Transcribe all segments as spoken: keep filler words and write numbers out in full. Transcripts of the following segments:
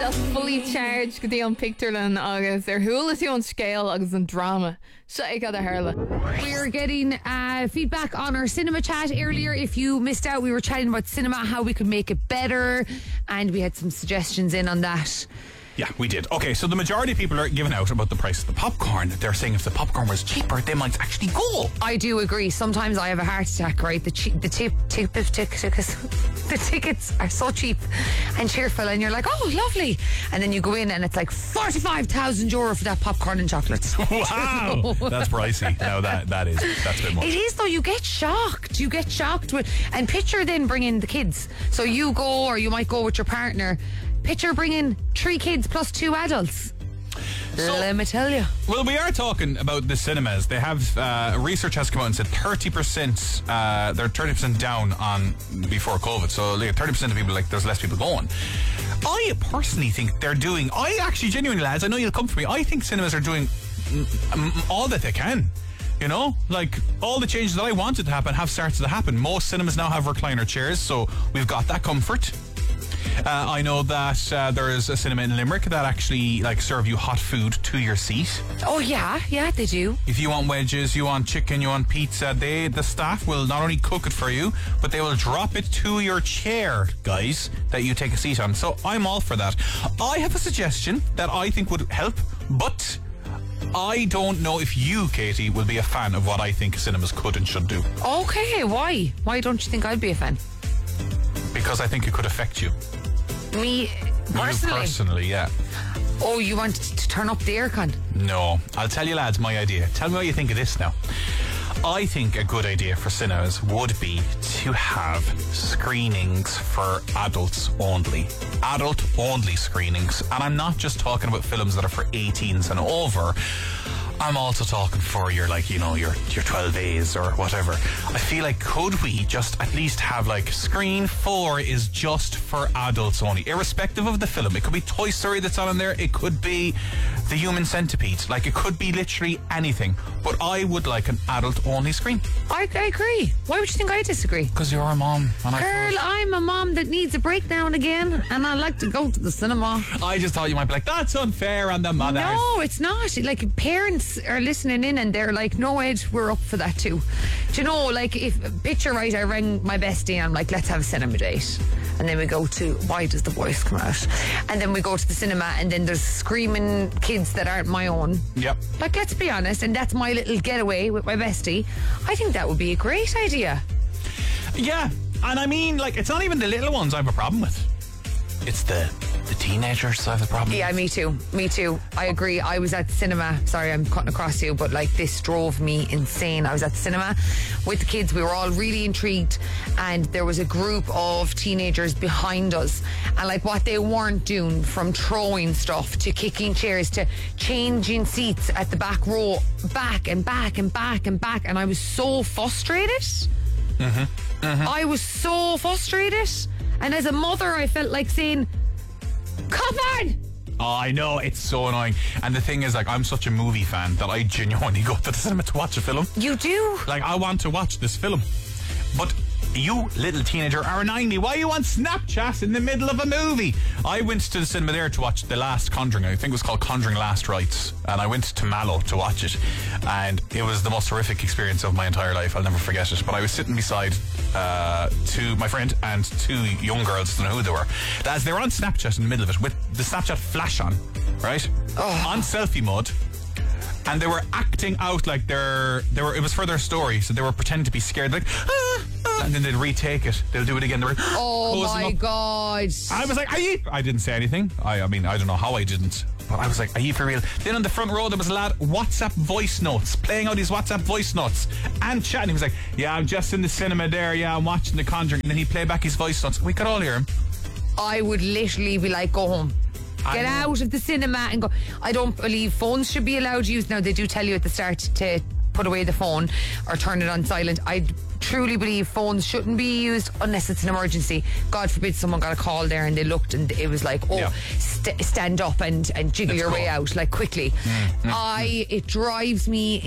That's fully charged go dtí an picturelin agus ar thuúlas on scale agus an drama. So I got a harla. We're getting uh, feedback on our cinema chat earlier. If you missed out, we were chatting about cinema, how we could make it better, and we had some suggestions in on that. Yeah, we did. Okay, so the majority of people are giving out about the price of the popcorn. They're saying if the popcorn was cheaper, they might actually go. I do agree. Sometimes I have a heart attack, right? The cheap, the tip, tip, tip, tip, the tickets are so cheap and cheerful, and you're like, oh, lovely. And then you go in and it's like forty-five thousand euro for that popcorn and chocolates. Wow, that's pricey. No, that that is that's a bit much. It is though. You get shocked. You get shocked with, and picture then bringing the kids. So you go, or you might go with your partner. Picture bringing three kids plus two adults. So, let me tell you. Well, we are talking about the cinemas. They have uh, research has come out and said thirty percent. Uh, they're thirty percent down on before COVID. So like thirty percent of people, like there's less people going. I personally think they're doing. I actually genuinely, lads, I know you'll come for me. I think cinemas are doing mm, all that they can. You know, like all the changes that I wanted to happen have started to happen. Most cinemas now have recliner chairs, so we've got that comfort. Uh, I know that uh, there is a cinema in Limerick that actually like serve you hot food to your seat. Oh yeah, yeah, they do. If you want wedges, you want chicken, you want pizza, they the staff will not only cook it for you, but they will drop it to your chair, guys, that you take a seat on. So I'm all for that. I have a suggestion that I think would help, but I don't know if you, Katie, will be a fan of what I think cinemas could and should do. Okay, why? Why don't you think I'd be a fan? Because I think it could affect you. Me personally? You personally, yeah. Oh, you want to turn up the aircon? No. I'll tell you, lads, my idea. Tell me what you think of this now. I think a good idea for cinemas would be to have screenings for adults only. Adult only screenings. And I'm not just talking about films that are for eighteens and over. I'm also talking for your, like, you know, your your twelve A's or whatever. I feel like, could we just at least have, like, screen four is just for adults only, irrespective of the film. It could be Toy Story that's on in there. It could be The Human Centipede. Like, it could be literally anything. But I would like an adult-only screen. I, I agree. Why would you think I disagree? Because you're a mom. And Girl, I I'm a mom that needs a break now and again, and I like to go to the cinema. I just thought you might be like, that's unfair on the mothers. No, it's not. Like, parents are listening in and they're like, no, Ed, we're up for that too. Do you know, like, if picture right, I rang my bestie and I'm like, let's have a cinema date. And then we go to Why Does the Voice Come Out? And then we go to the cinema and then there's screaming kids that aren't my own. Yep. Like, let's be honest, and that's my little getaway with my bestie. I think that would be a great idea. Yeah, and I mean, like, it's not even the little ones I have a problem with. It's the the teenagers I have a problem Yeah, with. me too. Me too. I agree. I was at the cinema. Sorry, I'm cutting across you, but like this drove me insane. I was at the cinema with the kids. We were all really intrigued, and there was a group of teenagers behind us, and like what they weren't doing, from throwing stuff to kicking chairs to changing seats at the back row, back and back and back and back, and I was so frustrated. Mm-hmm. Mm-hmm. I was so frustrated. And as a mother, I felt like saying, come on! Oh, I know, it's so annoying. And the thing is, like, I'm such a movie fan that I genuinely go to the cinema to watch a film. You do? Like, I want to watch this film. But you, little teenager, are annoying me. Why are you on Snapchat in the middle of a movie? I went to the cinema there to watch The Last Conjuring. I think it was called Conjuring Last Rites. And I went to Mallow to watch it. And it was the most horrific experience of my entire life. I'll never forget it. But I was sitting beside uh, two, my friend and two young girls, I don't know who they were. As they were on Snapchat in the middle of it with the Snapchat flash on, right? Oh. On selfie mode. And they were acting out like they're, they were, it was for their story, so they were pretending to be scared, like, ah, ah, and then they'd retake it. They'll do it again. They were oh my up. God. I was like, are you? I didn't say anything. I, I mean, I don't know how I didn't, but I was like, are you for real? Then on the front row, there was a lad, WhatsApp voice notes, playing out his WhatsApp voice notes and chatting. He was like, yeah, I'm just in the cinema there. Yeah, I'm watching The Conjuring. And then he'd play back his voice notes. We could all hear him. I would literally be like, go home. Get out of the cinema and go. I don't believe phones should be allowed used. Now, they do tell you at the start to put away the phone or turn it on silent. I truly believe phones shouldn't be used unless it's an emergency. God forbid someone got a call there and they looked and it was like, oh, yeah. st- stand up and, and jiggle Let's your go. way out, like, quickly. Mm, mm, I, mm. It drives me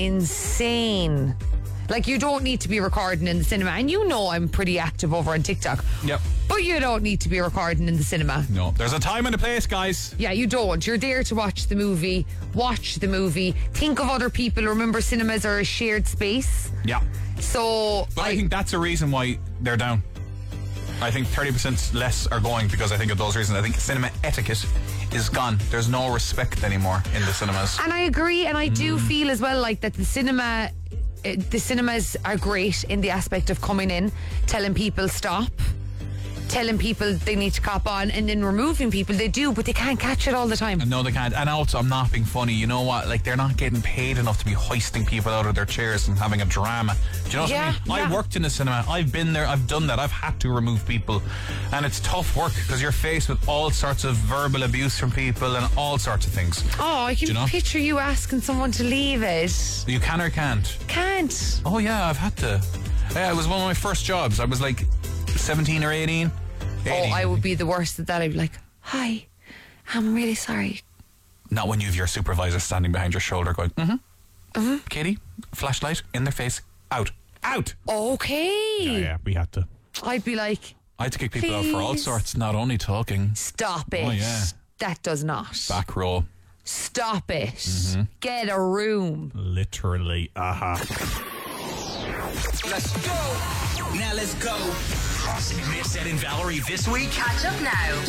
insane. Like, you don't need to be recording in the cinema. And you know I'm pretty active over on TikTok. Yep. But you don't need to be recording in the cinema. No, there's a time and a place, guys. Yeah, you don't. You're there to watch the movie. Watch the movie. Think of other people. Remember, cinemas are a shared space. Yeah. So, But I, I think that's a reason why they're down. I think thirty percent less are going because I think of those reasons. I think cinema etiquette is gone. There's no respect anymore in the cinemas. And I agree, and I do mm. feel as well like that the cinema, uh, the cinemas are great in the aspect of coming in, telling people stop, telling people they need to cop on, and then removing people. They do, but they can't catch it all the time. No, they can't. And also, I'm not being funny. You know what? Like, they're not getting paid enough to be hoisting people out of their chairs and having a drama. Do you know what yeah, I mean? Yeah. I worked in the cinema. I've been there. I've done that. I've had to remove people. And it's tough work because you're faced with all sorts of verbal abuse from people and all sorts of things. Oh, I can you know? picture you asking someone to leave it. You can or can't? Can't. Oh, yeah, I've had to. Yeah, it was one of my first jobs. I was like seventeen or eighteen. Oh, I would be the worst at that. I'd be like, hi, I'm really sorry. Not when you have your supervisor standing behind your shoulder going, mm-hmm, mm-hmm. Katie, flashlight in their face, out, out. Okay. Yeah, yeah, we had to. I'd be like, I had to kick people please. out for all sorts, not only talking. Stop it. Oh, yeah. That does not. Back row. Stop it. Mm-hmm. Get a room. Literally, aha. Uh-huh. Let's go. Now let's go. Miss Ed and Valerie this week. Catch up now.